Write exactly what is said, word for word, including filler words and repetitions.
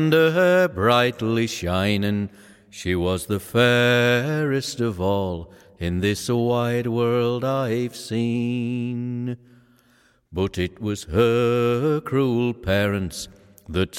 her brightly shining, she was the fairest of all in this wide world I've seen. But it was her cruel parents that